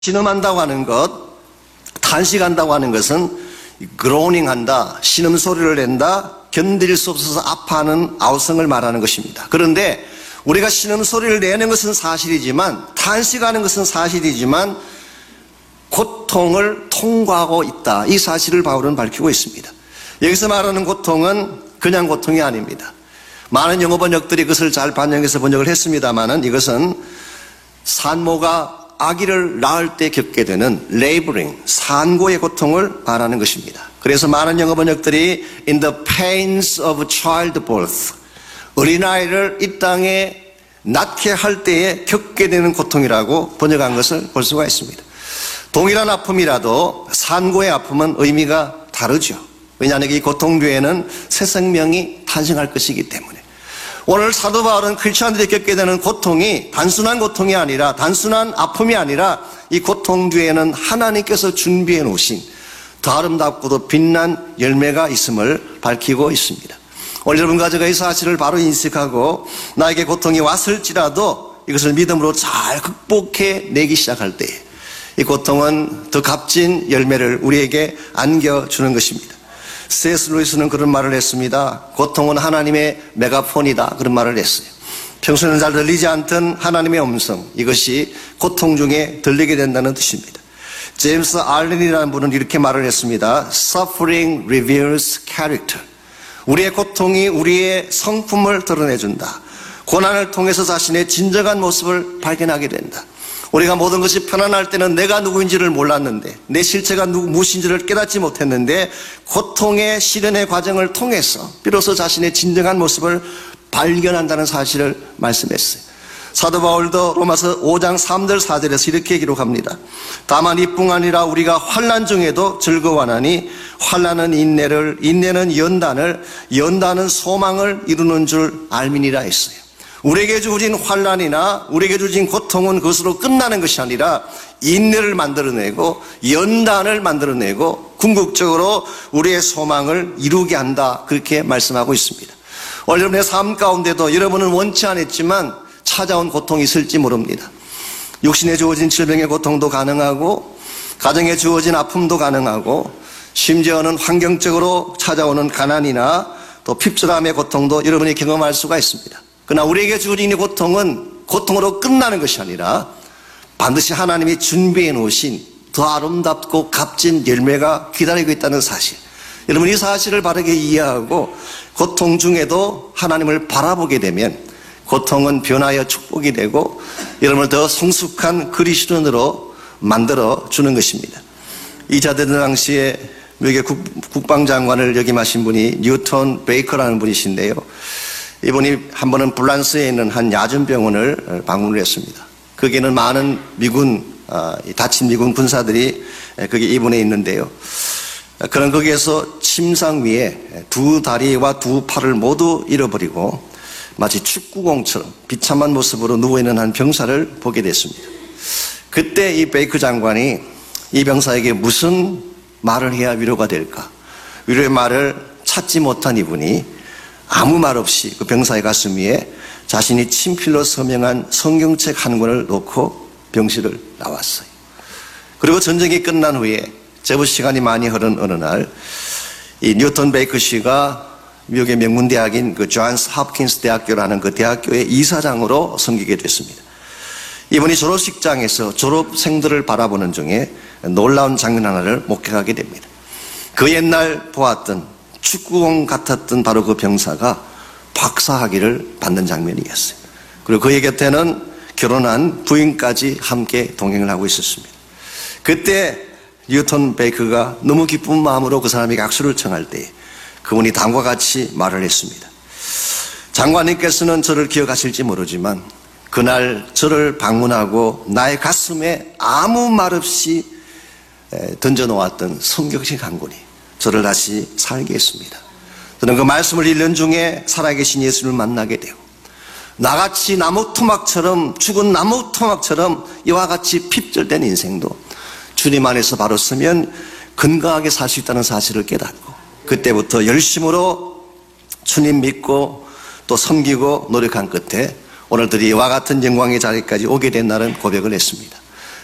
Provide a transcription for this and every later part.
신음한다고 하는 것, 탄식한다고 하는 것은 groaning한다, 신음소리를 낸다, 견딜 수 없어서 아파하는 아우성을 말하는 것입니다. 그런데 우리가 신음소리를 내는 것은 사실이지만, 탄식하는 것은 사실이지만 고통을 통과하고 있다, 이 사실을 바울은 밝히고 있습니다. 여기서 말하는 고통은 그냥 고통이 아닙니다. 많은 영어 번역들이 그것을 잘 반영해서 번역을 했습니다마는 이것은 산모가 아기를 낳을 때 겪게 되는 laboring, 산고의 고통을 말하는 것입니다. 그래서 많은 영어 번역들이 in the pains of childbirth, 어린아이를 이 땅에 낳게 할 때에 겪게 되는 고통이라고 번역한 것을 볼 수가 있습니다. 동일한 아픔이라도 산고의 아픔은 의미가 다르죠. 왜냐하면 이 고통 뒤에는 새 생명이 탄생할 것이기 때문에. 오늘 사도 바울은 크리스천들이 겪게 되는 고통이 단순한 고통이 아니라, 단순한 아픔이 아니라 이 고통 뒤에는 하나님께서 준비해 놓으신 더 아름답고도 빛난 열매가 있음을 밝히고 있습니다. 오늘 여러분과 제가 이 사실을 바로 인식하고 나에게 고통이 왔을지라도 이것을 믿음으로 잘 극복해 내기 시작할 때 이 고통은 더 값진 열매를 우리에게 안겨주는 것입니다. C.S. 루이스는 그런 말을 했습니다. 고통은 하나님의 메가폰이다, 그런 말을 했어요. 평소에는 잘 들리지 않던 하나님의 음성, 이것이 고통 중에 들리게 된다는 뜻입니다. 제임스 알렌이라는 분은 이렇게 말을 했습니다. Suffering reveals character. 우리의 고통이 우리의 성품을 드러내준다. 고난을 통해서 자신의 진정한 모습을 발견하게 된다. 우리가 모든 것이 편안할 때는 내가 누구인지를 몰랐는데, 내 실체가 무엇인지를 깨닫지 못했는데, 고통의 시련의 과정을 통해서 비로소 자신의 진정한 모습을 발견한다는 사실을 말씀했어요. 사도 바울도 로마서 5장 3절 4절에서 이렇게 기록합니다. 다만 이뿐 아니라 우리가 환난 중에도 즐거워하나니 환난은 인내를, 인내는 연단을, 연단은 소망을 이루는 줄 알미니라 했어요. 우리에게 주어진 환난이나 우리에게 주어진 고통은 그것으로 끝나는 것이 아니라 인내를 만들어내고 연단을 만들어내고 궁극적으로 우리의 소망을 이루게 한다, 그렇게 말씀하고 있습니다. 오늘 여러분의 삶 가운데도 여러분은 원치 않았지만 찾아온 고통이 있을지 모릅니다. 육신에 주어진 질병의 고통도 가능하고, 가정에 주어진 아픔도 가능하고, 심지어는 환경적으로 찾아오는 가난이나 또 핍절함의 고통도 여러분이 경험할 수가 있습니다. 그러나 우리에게 주어진 이 고통은 고통으로 끝나는 것이 아니라 반드시 하나님이 준비해 놓으신 더 아름답고 값진 열매가 기다리고 있다는 사실, 여러분 이 사실을 바르게 이해하고 고통 중에도 하나님을 바라보게 되면 고통은 변화여 축복이 되고 여러분을 더 성숙한 그리스도인으로 만들어 주는 것입니다. 이 자들 당시에 미국의 국방장관을 역임하신 분이 뉴턴 베이커라는 분이신데요, 이분이 한 번은 프랑스에 있는 한 야전병원을 방문을 했습니다. 거기에는 많은 다친 미군 군사들이 거기 입원해 있는데요, 그런 거기에서 침상 위에 두 다리와 두 팔을 모두 잃어버리고 마치 축구공처럼 비참한 모습으로 누워있는 한 병사를 보게 됐습니다. 그때 이 베이커 장관이 이 병사에게 무슨 말을 해야 위로가 될까, 위로의 말을 찾지 못한 이분이 아무 말 없이 그 병사의 가슴 위에 자신이 친필로 서명한 성경책 한 권을 놓고 병실을 나왔어요. 그리고 전쟁이 끝난 후에 제법 시간이 많이 흐른 어느 날 이 뉴턴 베이커 씨가 미국의 명문대학인 그 존스 홉킨스 대학교라는 그 대학교의 이사장으로 섬기게 됐습니다. 이분이 졸업식장에서 졸업생들을 바라보는 중에 놀라운 장면 하나를 목격하게 됩니다. 그 옛날 보았던 축구공 같았던 바로 그 병사가 박사학위를 받는 장면이었어요. 그리고 그의 곁에는 결혼한 부인까지 함께 동행을 하고 있었습니다. 그때 뉴턴 베이커가 너무 기쁜 마음으로 그 사람에게 악수를 청할 때 그분이 다음과 같이 말을 했습니다. 장관님께서는 저를 기억하실지 모르지만 그날 저를 방문하고 나의 가슴에 아무 말 없이 던져놓았던 성경책 한 권이 저를 다시 살게 했습니다. 저는 그 말씀을 읽는 중에 살아계신 예수를 만나게 되고 나같이 나무 토막처럼, 죽은 나무 토막처럼 이와 같이 핍절된 인생도 주님 안에서 바로 서면 건강하게 살 수 있다는 사실을 깨닫고 그때부터 열심으로 주님 믿고 또 섬기고 노력한 끝에 오늘들이 이와 같은 영광의 자리까지 오게 된 날은 고백을 했습니다.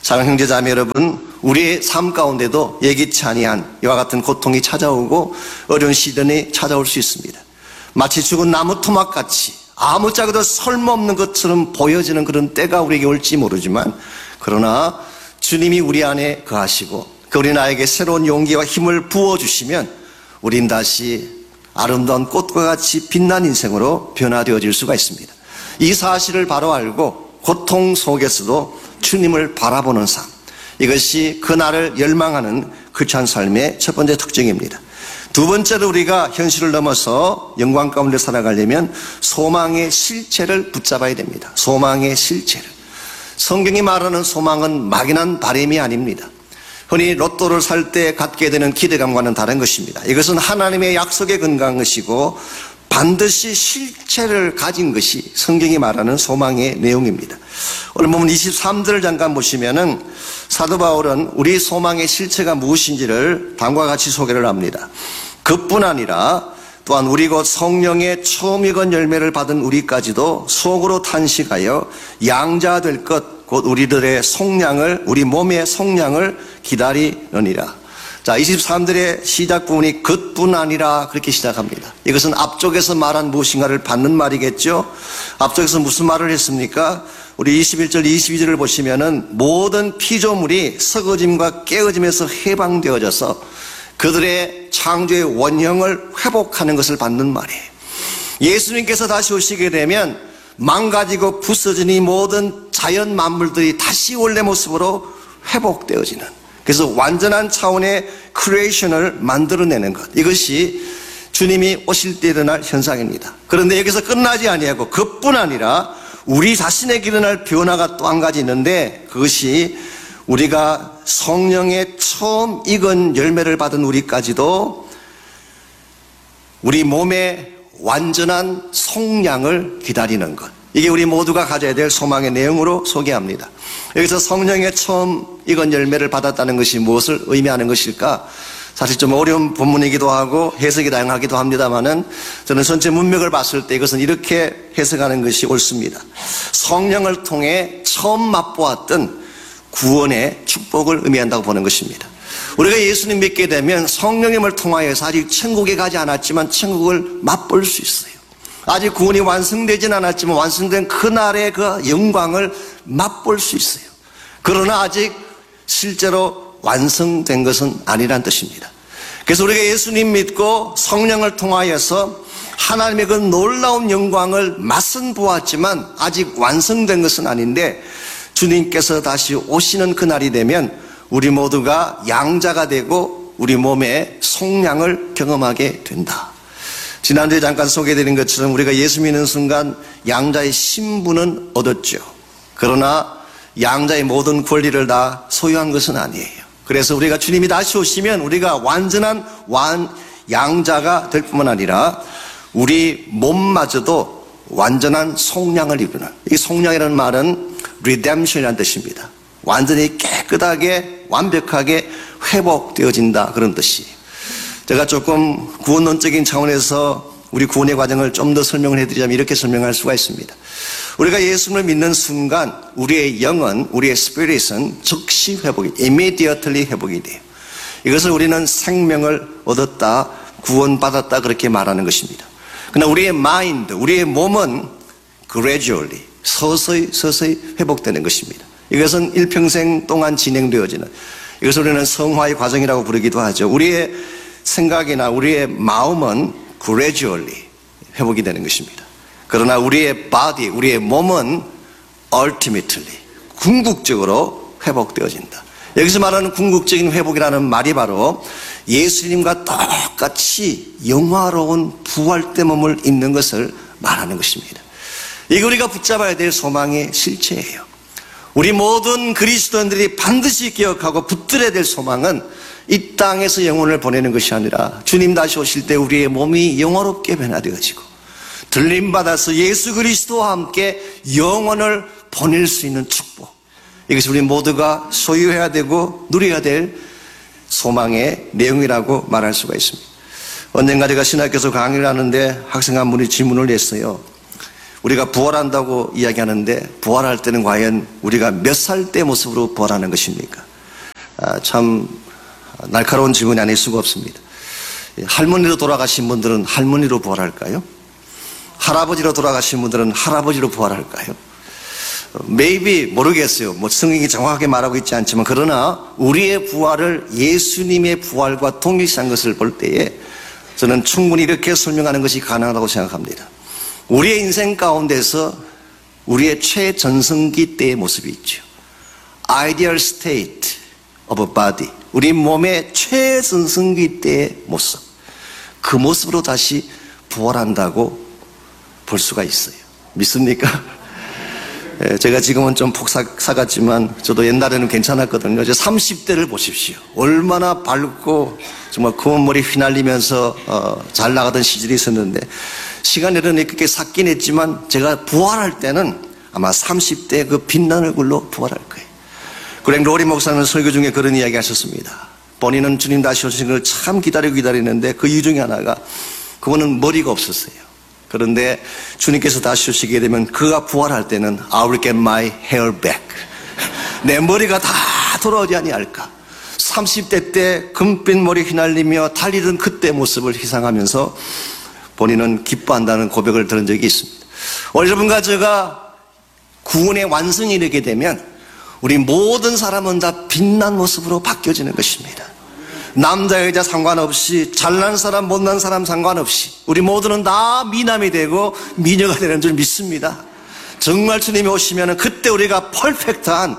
사랑하는 형제자매 여러분, 우리의 삶 가운데도 예기치 아니한 이와 같은 고통이 찾아오고 어려운 시련이 찾아올 수 있습니다. 마치 죽은 나무 토막같이 아무짝에도 설모없는 것처럼 보여지는 그런 때가 우리에게 올지 모르지만, 그러나 주님이 우리 안에 거하시고 그 우리 나에게 새로운 용기와 힘을 부어주시면 우린 다시 아름다운 꽃과 같이 빛난 인생으로 변화되어질 수가 있습니다. 이 사실을 바로 알고 고통 속에서도 주님을 바라보는 삶, 이것이 그날을 열망하는 크리스찬 삶의 첫 번째 특징입니다. 두 번째로 우리가 현실을 넘어서 영광 가운데 살아가려면 소망의 실체를 붙잡아야 됩니다. 소망의 실체를. 성경이 말하는 소망은 막연한 바람이 아닙니다. 흔히 로또를 살 때 갖게 되는 기대감과는 다른 것입니다. 이것은 하나님의 약속에 근거한 것이고 반드시 실체를 가진 것이 성경이 말하는 소망의 내용입니다. 오늘 보면 23절을 잠깐 보시면은 사도 바울은 우리 소망의 실체가 무엇인지를 다음과 같이 소개를 합니다. 그뿐 아니라 또한 우리 곧 성령의 처음 익은 열매를 받은 우리까지도 속으로 탄식하여 양자 될 것 곧 우리들의 속량을, 우리 몸의 속량을 기다리느니라. 자, 23절의 시작 부분이 그뿐 아니라 그렇게 시작합니다. 이것은 앞쪽에서 말한 무엇인가를 받는 말이겠죠. 앞쪽에서 무슨 말을 했습니까? 우리 21절 22절을 보시면은 모든 피조물이 썩어짐과 깨어짐에서 해방되어져서 그들의 창조의 원형을 회복하는 것을 받는 말이에요. 예수님께서 다시 오시게 되면 망가지고 부서진 이 모든 자연 만물들이 다시 원래 모습으로 회복되어지는, 그래서 완전한 차원의 크리에이션을 만들어내는 것, 이것이 주님이 오실 때 일어날 현상입니다. 그런데 여기서 끝나지 아니하고 그뿐 아니라 우리 자신에게 일어날 변화가 또 한 가지 있는데, 그것이 우리가 성령의 처음 익은 열매를 받은 우리까지도 우리 몸의 완전한 속량을 기다리는 것, 이게 우리 모두가 가져야 될 소망의 내용으로 소개합니다. 여기서 성령의 처음 익은 열매를 받았다는 것이 무엇을 의미하는 것일까? 사실 좀 어려운 본문이기도 하고 해석이 다양하기도 합니다만은 저는 전체 문맥을 봤을 때 이것은 이렇게 해석하는 것이 옳습니다. 성령을 통해 처음 맛보았던 구원의 축복을 의미한다고 보는 것입니다. 우리가 예수님 믿게 되면 성령님을 통하여서 아직 천국에 가지 않았지만 천국을 맛볼 수 있어요. 아직 구원이 완성되진 않았지만 완성된 그날의 그 영광을 맛볼 수 있어요. 그러나 아직 실제로 완성된 것은 아니란 뜻입니다. 그래서 우리가 예수님 믿고 성령을 통하여서 하나님의 그 놀라운 영광을 맛은 보았지만 아직 완성된 것은 아닌데, 주님께서 다시 오시는 그날이 되면 우리 모두가 양자가 되고 우리 몸의 속량을 경험하게 된다. 지난주에 잠깐 소개해드린 것처럼 우리가 예수 믿는 순간 양자의 신분은 얻었죠. 그러나 양자의 모든 권리를 다 소유한 것은 아니에요. 그래서 우리가 주님이 다시 오시면 우리가 완전한 양자가 될 뿐만 아니라 우리 몸마저도 완전한 속량을 이루는, 이 속량이라는 말은 redemption이라는 뜻입니다. 완전히 깨끗하게 완벽하게 회복되어진다, 그런 뜻이에요. 제가 조금 구원론적인 차원에서 우리 구원의 과정을 좀 더 설명을 해드리자면 이렇게 설명할 수가 있습니다. 우리가 예수를 믿는 순간 우리의 영은, 우리의 스피릿은 즉시 회복이, immediately 회복이 돼요. 이것을 우리는 생명을 얻었다, 구원받았다, 그렇게 말하는 것입니다. 그러나 우리의 마인드, 우리의 몸은 gradually, 서서히 회복되는 것입니다. 이것은 일평생 동안 진행되어지는, 이것을 우리는 성화의 과정이라고 부르기도 하죠. 우리의 생각이나 우리의 마음은 gradually 회복이 되는 것입니다. 그러나 우리의 body, 우리의 몸은 ultimately, 궁극적으로 회복되어진다. 여기서 말하는 궁극적인 회복이라는 말이 바로 예수님과 똑같이 영화로운 부활된 몸을 입는 것을 말하는 것입니다. 이거 우리가 붙잡아야 될 소망의 실체예요. 우리 모든 그리스도인들이 반드시 기억하고 붙들어야 될 소망은 이 땅에서 영혼을 보내는 것이 아니라 주님 다시 오실 때 우리의 몸이 영화롭게 변화되어지고 들림받아서 예수 그리스도와 함께 영혼을 보낼 수 있는 축복, 이것이 우리 모두가 소유해야 되고 누려야 될 소망의 내용이라고 말할 수가 있습니다. 언젠가 제가 신학교에서 강의를 하는데 학생 한 분이 질문을 했어요. 우리가 부활한다고 이야기하는데 부활할 때는 과연 우리가 몇 살 때 모습으로 부활하는 것입니까? 참 날카로운 질문이 아닐 수가 없습니다. 할머니로 돌아가신 분들은 할머니로 부활할까요? 할아버지로 돌아가신 분들은 할아버지로 부활할까요? maybe 모르겠어요. 성경이 정확하게 말하고 있지 않지만 그러나 우리의 부활을 예수님의 부활과 동일시한 것을 볼 때에 저는 충분히 이렇게 설명하는 것이 가능하다고 생각합니다. 우리의 인생 가운데서 우리의 최전성기 때의 모습이 있죠. Ideal state of a body. 우리 몸의 최전성기 때의 모습. 그 모습으로 다시 부활한다고 볼 수가 있어요. 믿습니까? 제가 지금은 좀 폭삭사갔지만 저도 옛날에는 괜찮았거든요. 이제 30대를 보십시오. 얼마나 밝고 정말 검은 머리 휘날리면서 잘 나가던 시절이 있었는데 시간이 흐르니 그렇게 삭긴 했지만 제가 부활할 때는 아마 30대 그 빛나는 얼굴로 부활할 거예요. 그랭 로리 목사는 설교 중에 그런 이야기 하셨습니다. 본인은 주님 다시 오시는 걸 참 기다리는데 그 이유 중에 하나가 그거는 머리가 없었어요. 그런데 주님께서 다시 오시게 되면 그가 부활할 때는 I will get my hair back. 내 머리가 다 돌아오지 아니할까. 30대 때 금빛 머리 휘날리며 달리던 그때 모습을 희상하면서 본인은 기뻐한다는 고백을 들은 적이 있습니다. 여러분과 제가 구원의 완성이 이르게 되면 우리 모든 사람은 다 빛난 모습으로 바뀌어지는 것입니다. 남자 여자 상관없이 잘난 사람 못난 사람 상관없이 우리 모두는 다 미남이 되고 미녀가 되는 줄 믿습니다. 정말 주님이 오시면 그때 우리가 퍼펙트한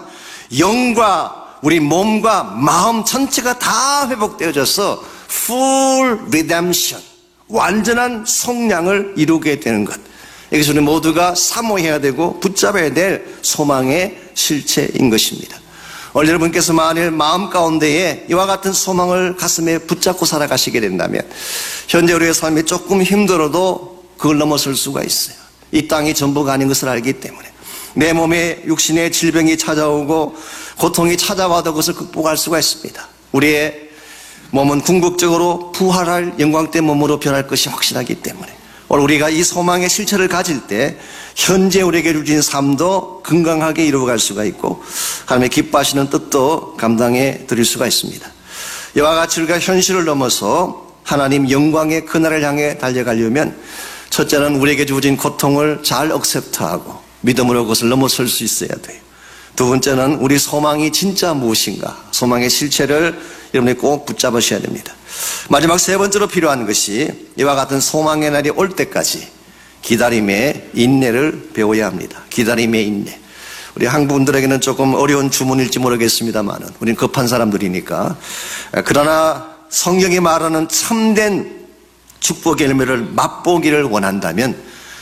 영과 우리 몸과 마음 전체가 다 회복되어져서 full redemption, 완전한 성량을 이루게 되는 것. 이것이 우리 모두가 사모해야 되고 붙잡아야 될 소망의 실체인 것입니다. 오늘 여러분께서 만일 마음 가운데에 이와 같은 소망을 가슴에 붙잡고 살아가시게 된다면 현재 우리의 삶이 조금 힘들어도 그걸 넘어설 수가 있어요. 이 땅이 전부가 아닌 것을 알기 때문에 내 몸에 육신의 질병이 찾아오고 고통이 찾아와도 그것을 극복할 수가 있습니다. 우리의 몸은 궁극적으로 부활할 영광된 몸으로 변할 것이 확실하기 때문에 오늘 우리가 이 소망의 실체를 가질 때 현재 우리에게 주신 삶도 건강하게 이루어갈 수가 있고 하나님의 기뻐하시는 뜻도 감당해 드릴 수가 있습니다. 이와 같이 우리가 현실을 넘어서 하나님 영광의 그날을 향해 달려가려면 첫째는 우리에게 주어진 고통을 잘 억셉트하고 믿음으로 그것을 넘어설 수 있어야 돼요. 두 번째는 우리 소망이 진짜 무엇인가, 소망의 실체를 여러분이 꼭 붙잡으셔야 됩니다. 마지막 세 번째로 필요한 것이 이와 같은 소망의 날이 올 때까지 기다림의 인내를 배워야 합니다. 기다림의 인내. 우리 한국 분들에게는 조금 어려운 주문일지 모르겠습니다만 우리는 급한 사람들이니까. 그러나 성경이 말하는 참된 축복의 열매를 맛보기를 원한다면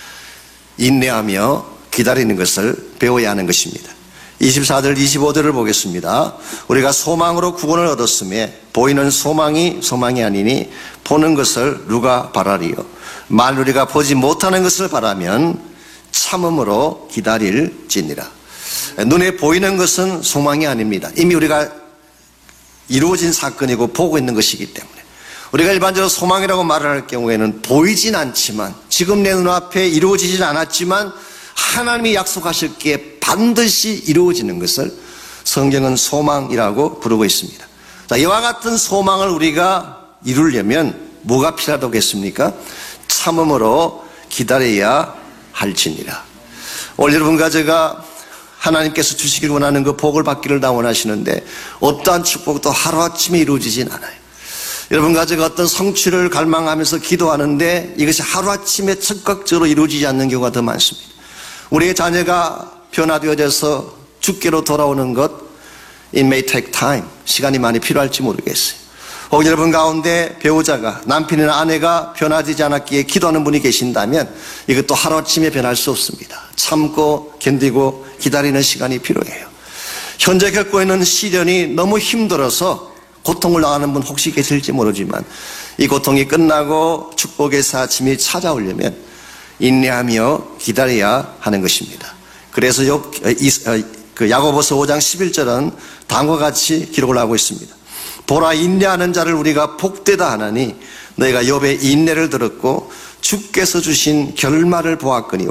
인내하며 기다리는 것을 배워야 하는 것입니다. 24절 25절을 보겠습니다. 우리가 소망으로 구원을 얻었음에 보이는 소망이 아니니 보는 것을 누가 바라리요. 만일 우리가 보지 못하는 것을 바라면 참음으로 기다릴지니라. 눈에 보이는 것은 소망이 아닙니다. 이미 우리가 이루어진 사건이고 보고 있는 것이기 때문에 우리가 일반적으로 소망이라고 말을 할 경우에는 보이진 않지만 지금 내 눈앞에 이루어지진 않았지만 하나님이 약속하셨기에 반드시 이루어지는 것을 성경은 소망이라고 부르고 있습니다. 자, 이와 같은 소망을 우리가 이루려면 뭐가 필요하겠습니까? 참음으로 기다려야 할지니라. 오늘 여러분과 제가 하나님께서 주시길 원하는 그 복을 받기를 다 원하시는데 어떠한 축복도 하루아침에 이루어지진 않아요. 여러분과 제가 어떤 성취를 갈망하면서 기도하는데 이것이 하루아침에 즉각적으로 이루어지지 않는 경우가 더 많습니다. 우리의 자녀가 변화되어져서 주께로 돌아오는 것, it may take time. 시간이 많이 필요할지 모르겠어요. 혹 여러분 가운데 배우자가, 남편이나 아내가 변화되지 않았기에 기도하는 분이 계신다면 이것도 하루아침에 변할 수 없습니다. 참고 견디고 기다리는 시간이 필요해요. 현재 겪고 있는 시련이 너무 힘들어서 고통을 당하는 분 혹시 계실지 모르지만 이 고통이 끝나고 축복의 아침이 찾아오려면 인내하며 기다려야 하는 것입니다. 그래서 야고보서 5장 11절은 다음과 같이 기록을 하고 있습니다. 보라, 인내하는 자를 우리가 복되다 하나니 너희가 욥의 인내를 들었고 주께서 주신 결말을 보았거니와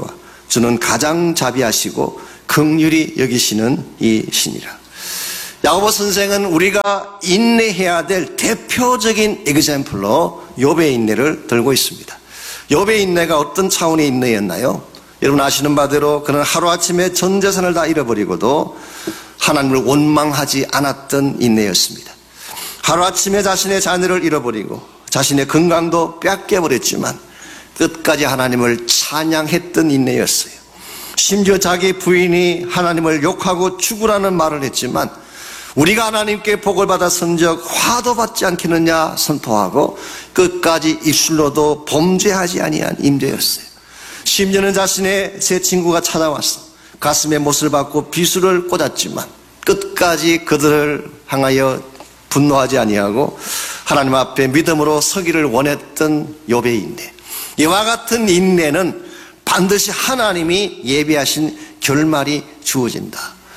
주는 가장 자비하시고 긍휼히 여기시는 이 신이라. 야고보 선생은 우리가 인내해야 될 대표적인 example로 욥의 인내를 들고 있습니다. 욥의 인내가 어떤 차원의 인내였나요? 여러분 아시는 바대로 그는 하루아침에 전 재산을 다 잃어버리고도 하나님을 원망하지 않았던 인내였습니다. 하루아침에 자신의 자녀를 잃어버리고 자신의 건강도 뺏겨버렸지만 끝까지 하나님을 찬양했던 인내였어요. 심지어 자기 부인이 하나님을 욕하고 죽으라는 말을 했지만 우리가 하나님께 복을 받아 성적 화도 받지 않겠느냐 선포하고 끝까지 입술로도 범죄하지 아니한 임재였어요. 심지어는 자신의 새 친구가 찾아와서 가슴에 못을 박고 비수를 꽂았지만 끝까지 그들을 향하여 분노하지 아니하고 하나님 앞에 믿음으로 서기를 원했던 욥의 인내. 이와 같은 인내는 반드시 하나님이 예비하신 결말이 주어진다.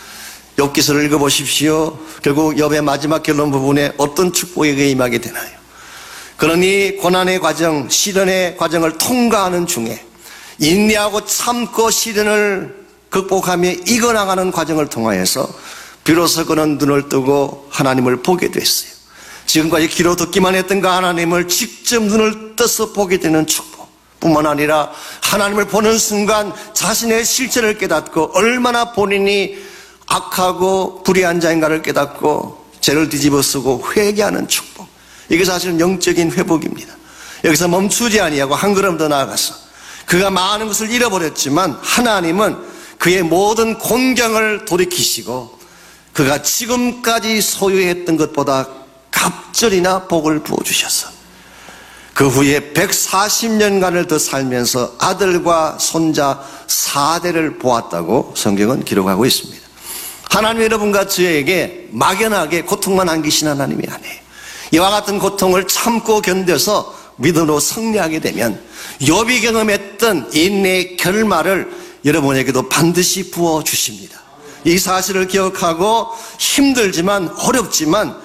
욥기서를 읽어보십시오. 결국 욥의 마지막 결론 부분에 어떤 축복에게 임하게 되나요? 그러니 고난의 과정, 시련의 과정을 통과하는 중에 인내하고 참고 시련을 극복하며 이겨나가는 과정을 통하여서 비로소 그는 눈을 뜨고 하나님을 보게 됐어요. 지금까지 귀로 듣기만 했던 그 하나님을 직접 눈을 떠서 보게 되는 축복 뿐만 아니라 하나님을 보는 순간 자신의 실체를 깨닫고 얼마나 본인이 악하고 불의한 자인가를 깨닫고 죄를 뒤집어쓰고 회개하는 축복. 이게 사실은 영적인 회복입니다. 여기서 멈추지 아니하고 한 걸음 더 나아가서 그가 많은 것을 잃어버렸지만 하나님은 그의 모든 곤경을 돌이키시고 그가 지금까지 소유했던 것보다 갑절이나 복을 부어주셔서 그 후에 140년간을 더 살면서 아들과 손자 4대를 보았다고 성경은 기록하고 있습니다. 하나님 여러분과 저에게 막연하게 고통만 안기신 하나님이 아니에요. 이와 같은 고통을 참고 견뎌서 믿음으로 승리하게 되면 욥이 경험했던 인내의 결말을 여러분에게도 반드시 부어주십니다. 이 사실을 기억하고 힘들지만 어렵지만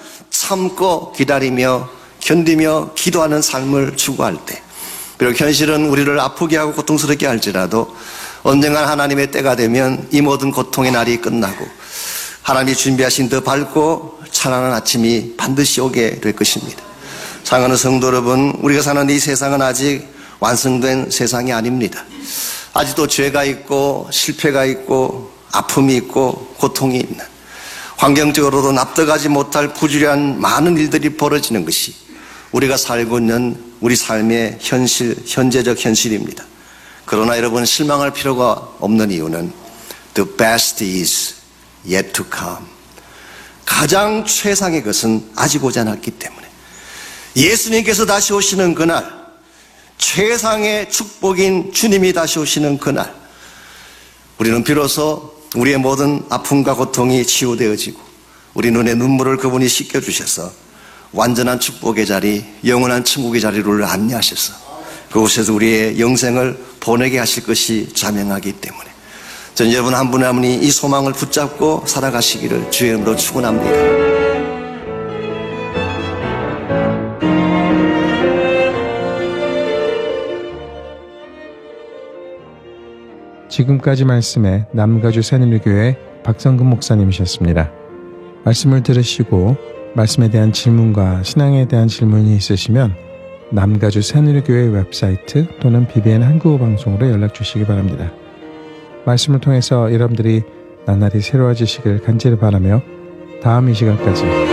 참고 기다리며 견디며 기도하는 삶을 추구할 때 비록 현실은 우리를 아프게 하고 고통스럽게 할지라도 언젠가 하나님의 때가 되면 이 모든 고통의 날이 끝나고 하나님이 준비하신 더 밝고 찬란한 아침이 반드시 오게 될 것입니다. 사랑하는 성도 여러분, 우리가 사는 이 세상은 아직 완성된 세상이 아닙니다. 아직도 죄가 있고 실패가 있고 아픔이 있고 고통이 있는, 환경적으로도 납득하지 못할 부주의한 많은 일들이 벌어지는 것이 우리가 살고 있는 우리 삶의 현실, 현재적 현실입니다. 그러나 여러분 실망할 필요가 없는 이유는 The best is yet to come. 가장 최상의 것은 아직 오지 않았기 때문에 예수님께서 다시 오시는 그날, 최상의 축복인 주님이 다시 오시는 그날 우리는 비로소 우리의 모든 아픔과 고통이 치유되어지고 우리 눈에 눈물을 그분이 씻겨주셔서 완전한 축복의 자리, 영원한 천국의 자리를 안내하셔서 그곳에서 우리의 영생을 보내게 하실 것이 자명하기 때문에 저는 여러분 한 분 한 분이 이 소망을 붙잡고 살아가시기를 주의 이름으로 축원합니다. 지금까지 말씀에 남가주 새누리교회 박성근 목사님이셨습니다. 말씀을 들으시고 말씀에 대한 질문과 신앙에 대한 질문이 있으시면 남가주 새누리교회 웹사이트 또는 BBN 한국어 방송으로 연락 주시기 바랍니다. 말씀을 통해서 여러분들이 나날이 새로워지시길 간절히 바라며 다음 이 시간까지